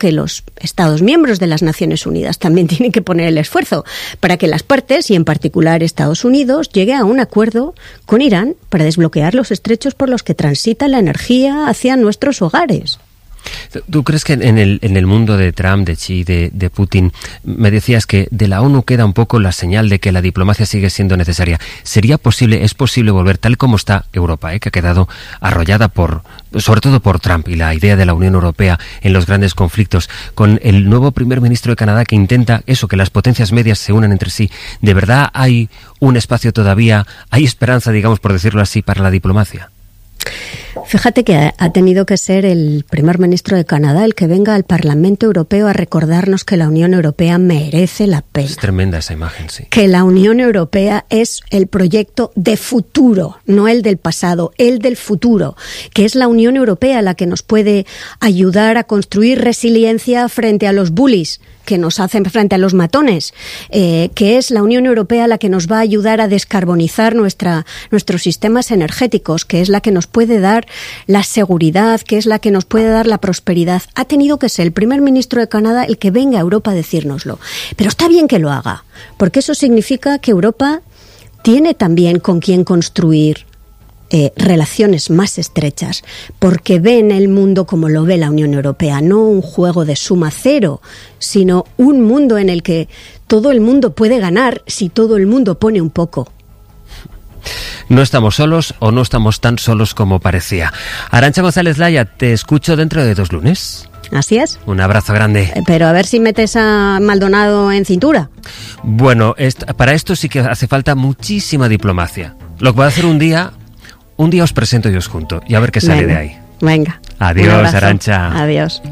que los Estados miembros de las Naciones Unidas también tienen que poner el esfuerzo para que las partes, y en particular Estados Unidos, llegue a un acuerdo con Irán para desbloquear los estrechos por los que transita la energía hacia nuestros hogares. ¿Tú crees que en el mundo de Trump, de Xi, de Putin, me decías que de la ONU queda un poco la señal de que la diplomacia sigue siendo necesaria? ¿Es posible volver tal como está Europa, que ha quedado arrollada sobre todo por Trump y la idea de la Unión Europea en los grandes conflictos, con el nuevo primer ministro de Canadá que intenta eso, que las potencias medias se unan entre sí? ¿De verdad hay un espacio todavía, hay esperanza, digamos, por decirlo así, para la diplomacia? Fíjate que ha tenido que ser el primer ministro de Canadá el que venga al Parlamento Europeo a recordarnos que la Unión Europea merece la pena. Es tremenda esa imagen, sí. Que la Unión Europea es el proyecto de futuro, no el del pasado, el del futuro. Que es la Unión Europea la que nos puede ayudar a construir resiliencia frente a los bullies que nos hacen frente a los matones, que es la Unión Europea la que nos va a ayudar a descarbonizar nuestros sistemas energéticos, que es la que nos puede dar la seguridad, que es la que nos puede dar la prosperidad. Ha tenido que ser el primer ministro de Canadá el que venga a Europa a decírnoslo. Pero está bien que lo haga, porque eso significa que Europa tiene también con quién construir relaciones más estrechas, porque ven el mundo como lo ve la Unión Europea, no un juego de suma cero, sino un mundo en el que todo el mundo puede ganar si todo el mundo pone un poco. No estamos solos, o no estamos tan solos como parecía. Arantxa González Laya, te escucho dentro de 2 lunes. Así es. Un abrazo grande. Pero a ver si metes a Maldonado en cintura. Bueno, para esto sí que hace falta muchísima diplomacia. Lo que voy a hacer un día os presento y os junto, y a ver qué sale de ahí. Venga. Adiós, Arantxa. Adiós.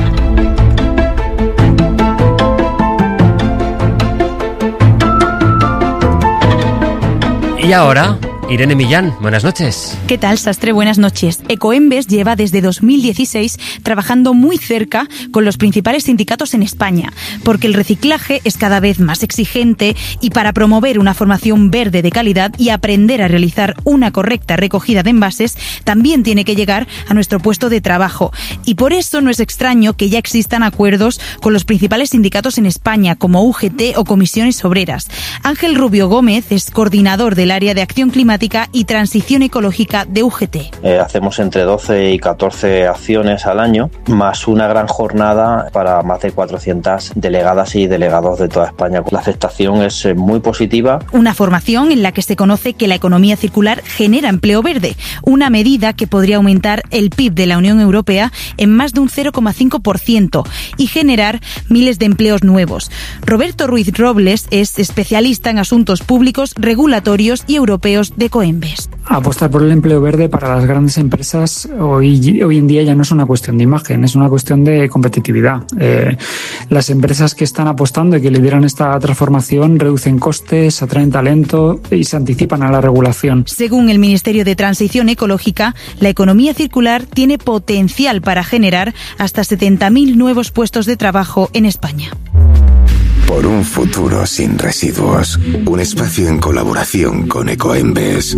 Y ahora, Irene Millán, buenas noches. ¿Qué tal, Sastre? Buenas noches. Ecoembes lleva desde 2016 trabajando muy cerca con los principales sindicatos en España, porque el reciclaje es cada vez más exigente y para promover una formación verde de calidad y aprender a realizar una correcta recogida de envases, también tiene que llegar a nuestro puesto de trabajo. Y por eso no es extraño que ya existan acuerdos con los principales sindicatos en España, como UGT o Comisiones Obreras. Ángel Rubio Gómez es coordinador del área de acción climática y transición ecológica de UGT. Hacemos entre 12 y 14 acciones al año, más una gran jornada para más de 400 delegadas y delegados de toda España. La aceptación es muy positiva. Una formación en la que se conoce que la economía circular genera empleo verde, una medida que podría aumentar el PIB de la Unión Europea en más de un 0,5% y generar miles de empleos nuevos. Roberto Ruiz Robles es especialista en asuntos públicos, regulatorios y europeos de Ecoembes. Apostar por el empleo verde para las grandes empresas hoy en día ya no es una cuestión de imagen, es una cuestión de competitividad. Las empresas que están apostando y que lideran esta transformación reducen costes, atraen talento y se anticipan a la regulación. Según el Ministerio de Transición Ecológica, la economía circular tiene potencial para generar hasta 70.000 nuevos puestos de trabajo en España. Por un futuro sin residuos. Un espacio en colaboración con Ecoembes.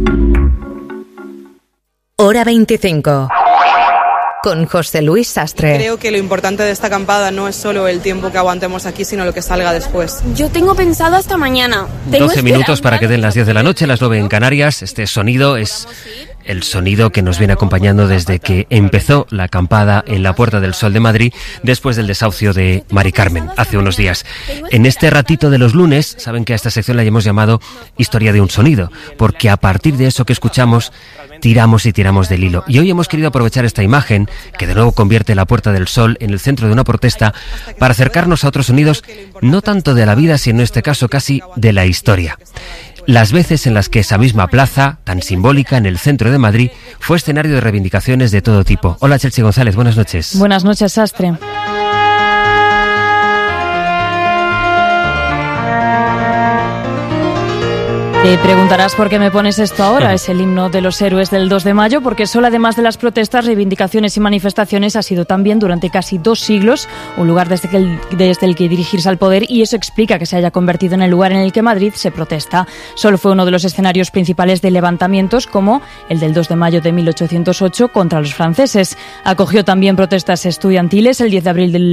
Hora 25. Con José Luis Sastre. Creo que lo importante de esta acampada no es solo el tiempo que aguantemos aquí, sino lo que salga después. Yo tengo pensado hasta mañana. 12 minutos para que den las 10 de la noche, las 9 en Canarias. Este sonido es el sonido que nos viene acompañando desde que empezó la acampada en la Puerta del Sol de Madrid, después del desahucio de Mari Carmen, hace unos días. En este ratito de los lunes, saben que a esta sección la hemos llamado Historia de un sonido, porque a partir de eso que escuchamos, tiramos y tiramos del hilo. Y hoy hemos querido aprovechar esta imagen, que de nuevo convierte la Puerta del Sol en el centro de una protesta, para acercarnos a otros sonidos, no tanto de la vida, sino en este caso casi de la historia. Las veces en las que esa misma plaza, tan simbólica en el centro de Madrid, fue escenario de reivindicaciones de todo tipo. Hola, Chelsea González, buenas noches. Buenas noches, Sastre. Te preguntarás por qué me pones esto ahora. Es el himno de los héroes del 2 de mayo, porque el Sol, además de las protestas, reivindicaciones y manifestaciones, ha sido también durante casi 2 siglos un lugar desde el que dirigirse al poder, y eso explica que se haya convertido en el lugar en el que Madrid se protesta. Solo fue uno de los escenarios principales de levantamientos, como el del 2 de mayo de 1808 contra los franceses. Acogió también protestas estudiantiles el 10 de abril del